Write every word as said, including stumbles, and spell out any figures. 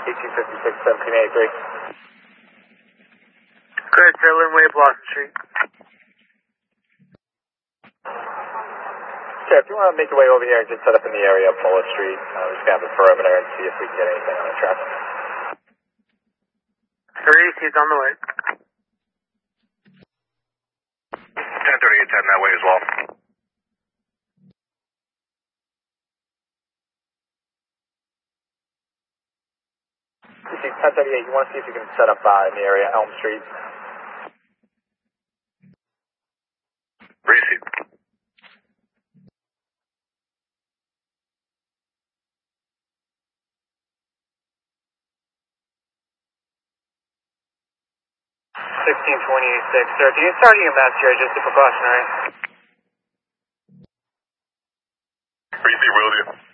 eighteen fifty-six, seventeen eighty-three. Good, Lynn Way, Blossom Street. Sure, if you want to make your way over here and just set up in the area of Fuller Street, uh, we're just going to have a perimeter and see if we can get anything on the traffic. three, he's on the way. ten thirty-eight ten that way as well. ten thirty-eight, you want to see if you can set up uh, in the area, Elm Street. Receive. sixteen twenty-eight six, sir. Can you start your mass here, just a precautionary? Receive, will do.